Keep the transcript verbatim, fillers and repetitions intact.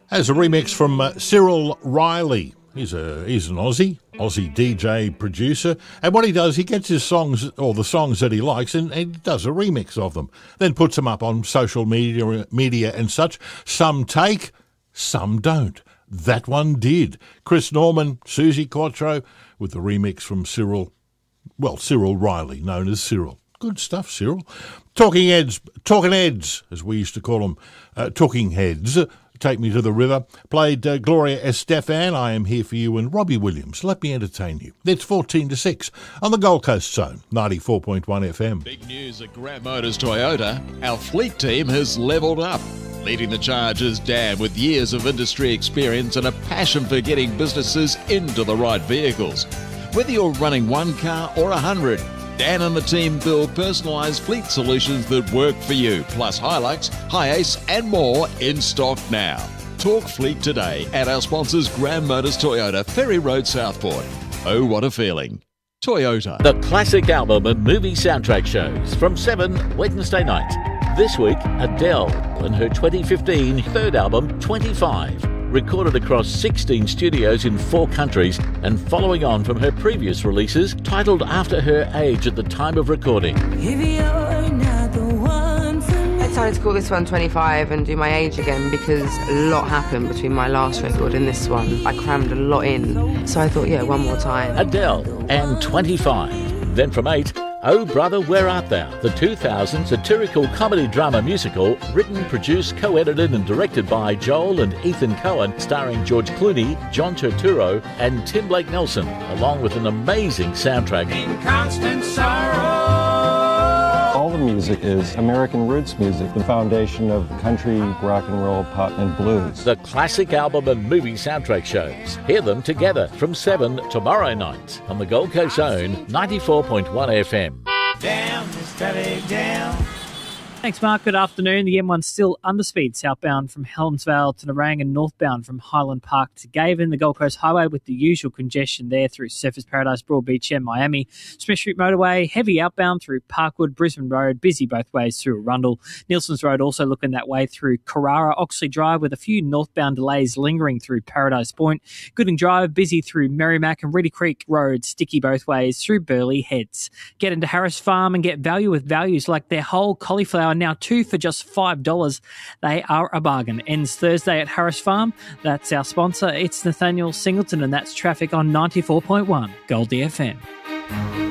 As a remix from uh, Cyril Riley. He's a he's an Aussie, Aussie D J producer, and what he does, he gets his songs, or the songs that he likes, and, and he does a remix of them, then puts them up on social media, media and such. Some take, some don't. That one did. Chris Norman, Susie Quattro, with the remix from Cyril, well, Cyril Riley, known as Cyril. Good stuff, Cyril. Talking Heads, Talking Heads, as we used to call them, uh, Talking Heads. Take Me to the River, played uh, Gloria Estefan, I Am Here For You, and Robbie Williams, Let Me Entertain You. It's fourteen to six on the Gold Coast Zone, ninety-four point one F M. Big news at Graham Motors Toyota. Our fleet team has levelled up. Leading the charge is Dan, with years of industry experience and a passion for getting businesses into the right vehicles. Whether you're running one car or a hundred, Dan and the team build personalised fleet solutions that work for you, plus Hilux, Hi-Ace and more in stock now. Talk fleet today at our sponsors Graham Motors Toyota, Ferry Road, Southport. Oh, what a feeling. Toyota. The classic album and movie soundtrack shows from seven Wednesday night. This week, Adele and her twenty fifteen third album, twenty-five. Recorded across sixteen studios in four countries and following on from her previous releases titled after her age at the time of recording. If you're not the one for me. I decided to call this one twenty-five and do my age again because a lot happened between my last record and this one. I crammed a lot in, so I thought, yeah, one more time. Adele and twenty-five. Then from eight, Oh Brother, Where Art Thou? The two thousand satirical comedy drama musical, written, produced, co-edited and directed by Joel and Ethan Cohen, starring George Clooney, John Turturro and Tim Blake Nelson, along with an amazing soundtrack. In constant sorrow. All the music is American roots music, the foundation of country, rock and roll, pop and blues. The classic album and movie soundtrack shows. Hear them together from seven tomorrow night on the Gold Coast Zone, ninety-four point one F M. Down, steady down. Thanks, Mark. Good afternoon. The M one's still underspeed southbound from Helensvale to Nerang and northbound from Highland Park to Gavin. The Gold Coast Highway with the usual congestion there through Surfers Paradise, Broadbeach and Miami. Smith Street Motorway, heavy outbound through Parkwood, Brisbane Road, busy both ways through Arundel. Nielsen's Road also looking that way through Carrara, Oxley Drive with a few northbound delays lingering through Paradise Point. Gooding Drive, busy through Merrimack and Reedy Creek Road, sticky both ways through Burleigh Heads. Get into Harris Farm and get value with values like their whole cauliflower, now two for just five dollars. They are a bargain. Ends Thursday at Harris Farm. That's our sponsor. It's Nathaniel Singleton, and that's traffic on ninety-four point one Goldie F M.